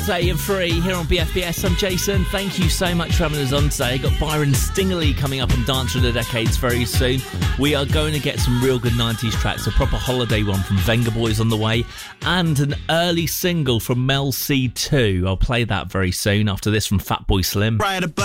Day and free here on BFBS. I'm Jason. Thank you so much for having us on today. Got Byron Stingley coming up on Dance of the Decades very soon. We are going to get some real good 90s tracks, a proper holiday one from Venga Boys on the way, and an early single from Mel C2. I'll play that very soon after this from Fatboy Slim.